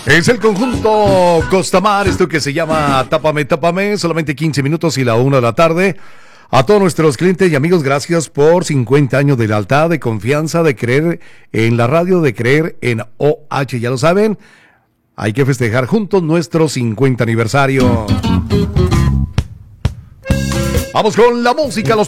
Es el conjunto Costamar, esto que se llama Tápame, Tápame, solamente 15 minutos y la 1 de la tarde. A todos nuestros clientes y amigos, gracias por 50 años de lealtad, de confianza, de creer en la radio, de creer en OH. Ya lo saben, hay que festejar juntos nuestro 50 aniversario. Vamos con la música, los